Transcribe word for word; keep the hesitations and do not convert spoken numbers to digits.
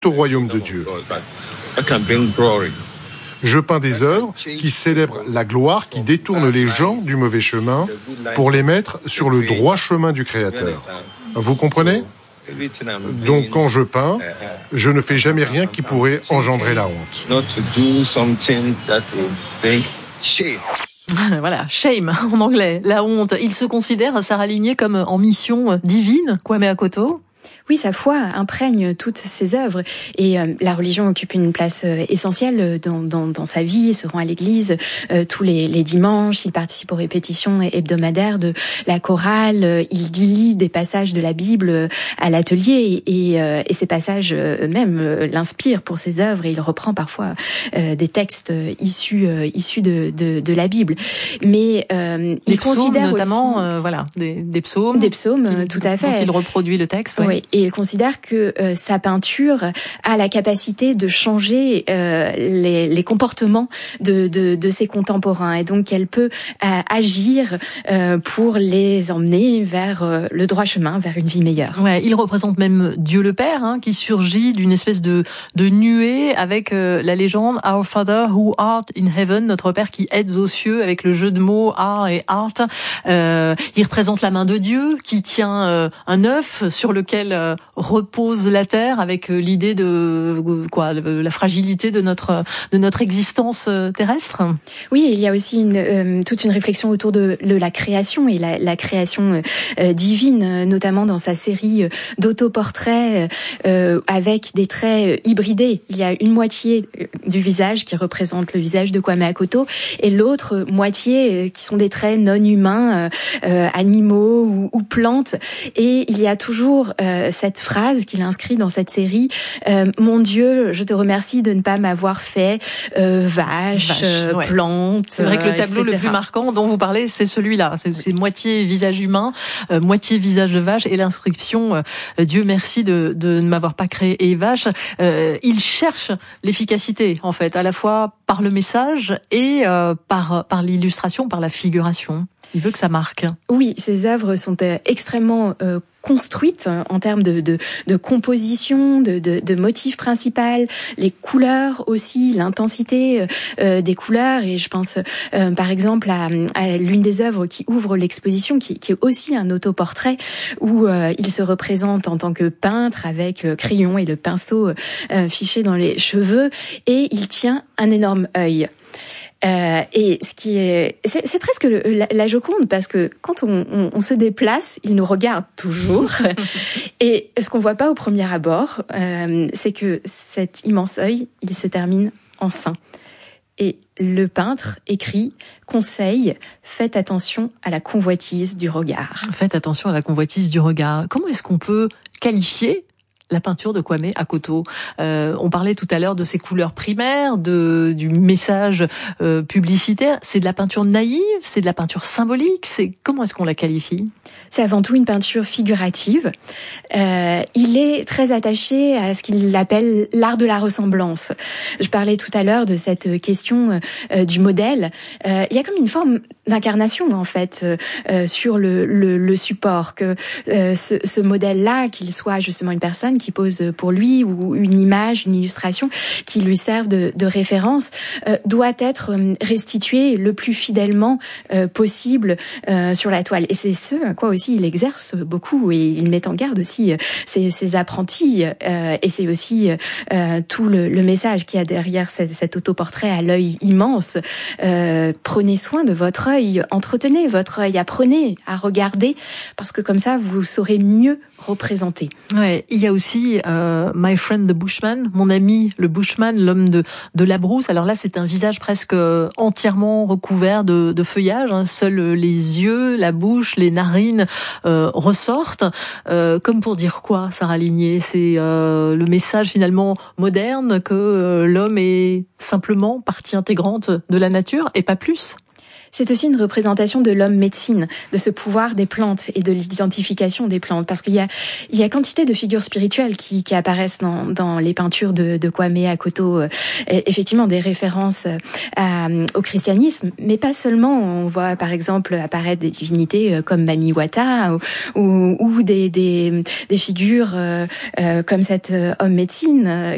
au royaume de Dieu. Je peins des œuvres qui célèbrent la gloire, qui détournent les gens du mauvais chemin pour les mettre sur le droit chemin du Créateur. Vous comprenez ? Donc quand je peins, je ne fais jamais rien qui pourrait engendrer la honte. Voilà, shame en anglais, la honte. Il se considère, Sarah Ligné, comme en mission divine, Kwame Akoto ? Oui, sa foi imprègne toutes ses œuvres et euh, la religion occupe une place euh, essentielle dans, dans, dans sa vie. Il se rend à l'église euh, tous les, les dimanches, il participe aux répétitions hebdomadaires de la chorale, euh, il lit des passages de la Bible euh, à l'atelier et, et, euh, et ces passages euh, eux-mêmes euh, l'inspirent pour ses œuvres et il reprend parfois euh, des textes issus euh, issus de, de, de la Bible. Mais euh, il psaumes, considère notamment aussi, euh, voilà des, des psaumes, des psaumes, qui, tout à fait. Dont il reproduit le texte. Oui. Oui, et il considère que euh, sa peinture a la capacité de changer euh, les, les comportements de, de, de ses contemporains et donc qu'elle peut euh, agir euh, pour les emmener vers euh, le droit chemin, vers une vie meilleure. Ouais, il représente même Dieu le Père, hein, qui surgit d'une espèce de, de nuée avec euh, la légende Our Father who art in heaven, notre Père qui êtes aux cieux, avec le jeu de mots art et art. Euh, il représente la main de Dieu qui tient euh, un œuf sur lequel euh, repose la terre, avec euh, l'idée de euh, quoi, la fragilité de notre de notre existence euh, terrestre. Oui, il y a aussi une euh, toute une réflexion autour de, de la création et la, la création euh, divine, notamment dans sa série d'autoportraits euh, avec des traits hybridés. Il y a une moitié du visage qui représente le visage de Kwame Akoto et l'autre moitié qui sont des traits non humains, euh, animaux ou, ou plantes. Et il y a toujours euh, cette phrase qu'il inscrit dans cette série euh, « Mon Dieu, je te remercie de ne pas m'avoir fait euh, vache, vache euh, ouais. plante ». C'est vrai que le tableau euh, le plus marquant dont vous parlez, c'est celui-là. C'est, c'est moitié visage humain, euh, moitié visage de vache et l'inscription euh, « Dieu merci de, de ne m'avoir pas créé vache ». Euh, il cherche l'efficacité, en fait, à la fois par le message et euh, par, par l'illustration, par la figuration. Il veut que ça marque. Oui, ses œuvres sont euh, extrêmement euh, construites en termes de, de, de composition, de, de, de motif principal, les couleurs aussi, l'intensité euh, des couleurs. Et je pense euh, par exemple à, à l'une des œuvres qui ouvre l'exposition, qui, qui est aussi un autoportrait, où euh, il se représente en tant que peintre avec le crayon et le pinceau euh, fiché dans les cheveux, et il tient un énorme œil. Euh, et ce qui est, c'est, c'est presque le, la, la Joconde, parce que quand on, on, on se déplace, il nous regarde toujours. Et ce qu'on voit pas au premier abord, euh, c'est que cet immense œil, il se termine en sein. Et le peintre écrit « Conseil, faites attention à la convoitise du regard ». Faites attention à la convoitise du regard. Comment est-ce qu'on peut qualifier la peinture de Kwame Akoto? Euh, on parlait tout à l'heure de ses couleurs primaires, de du message euh, publicitaire. C'est de la peinture naïve, c'est de la peinture symbolique. C'est comment est-ce qu'on la qualifie? C'est avant tout une peinture figurative. Euh, il est très attaché à ce qu'il appelle l'art de la ressemblance. Je parlais tout à l'heure de cette question euh, du modèle. Euh, il y a comme une forme d'incarnation en fait euh, sur le, le, le support, que euh, ce, ce modèle-là, qu'il soit justement une personne qui pose pour lui ou une image, une illustration qui lui serve de, de référence, euh, doit être restitué le plus fidèlement euh, possible euh, sur la toile. Et c'est ce à quoi aussi il exerce beaucoup, et il met en garde aussi ses, ses apprentis. Euh, et c'est aussi euh, tout le, le message qu'il y a derrière cet, cet autoportrait à l'œil immense. Euh, prenez soin de votre œil, entretenez votre œil, apprenez à regarder, parce que comme ça vous saurez mieux représenter. Ouais, il y a aussi euh, My Friend the Bushman, mon ami le Bushman, l'homme de de la brousse. Alors là, c'est un visage presque entièrement recouvert de, de feuillage. Hein. Seuls les yeux, la bouche, les narines euh, ressortent. Euh, comme pour dire quoi, Sarah Ligné? C'est euh, le message finalement moderne que euh, l'homme est simplement partie intégrante de la nature et pas plus. C'est aussi une représentation de l'homme médecine, de ce pouvoir des plantes et de l'identification des plantes, parce qu'il y a il y a quantité de figures spirituelles qui qui apparaissent dans dans les peintures de de Kwame Akoto, euh, effectivement des références à, au christianisme, mais pas seulement. On voit par exemple apparaître des divinités comme Mami Wata ou ou, ou des des des figures euh, euh, comme cet homme médecine